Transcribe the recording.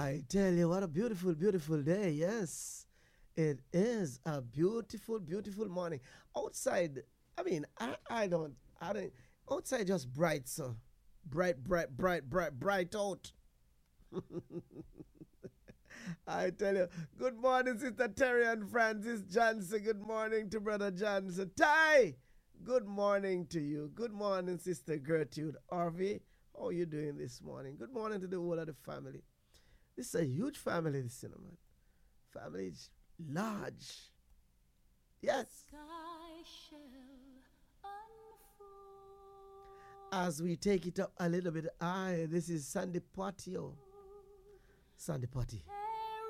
I tell you, what a beautiful, beautiful day. Yes, it is a beautiful, beautiful morning. Outside, I don't, outside just bright, so bright, bright, bright, bright, bright out. I tell you, good morning, Sister Terry and Francis Johnson. Good morning to Brother Johnson. Ty, good morning to you. Good morning, Sister Gertrude Harvey. How are you doing this morning? Good morning to the whole of the family. This is a huge family, this cinnamon. Family is large. Yes. As we take it up a little bit higher, this is Sandy Patio. Sandy Potty.